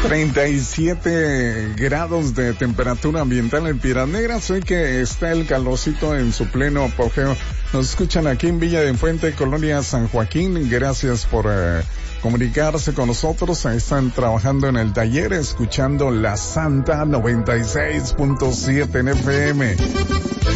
37 grados de temperatura ambiental en Piedras Negras. Sé que está el calorcito en su pleno apogeo. Nos escuchan aquí en Villa de Fuente, Colonia San Joaquín. Gracias por comunicarse con nosotros. Ahí están trabajando en el taller, escuchando La Santa 96.7 en FM.